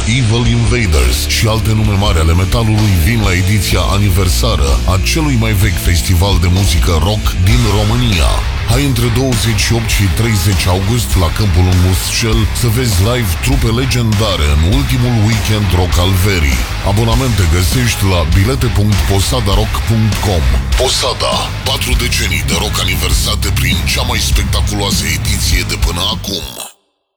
Evil Invaders și alte nume mari ale metalului vin la ediția aniversară a celui mai vechi festival de muzică rock din România. Hai între 28 și 30 august la Câmpul Muscel să vezi live trupe legendare în ultimul weekend rock al verii. Abonamente găsești la bilete.posadarock.com. Posada, 4 decenii de rock aniversate prin cea mai spectaculoasă ediție de până acum.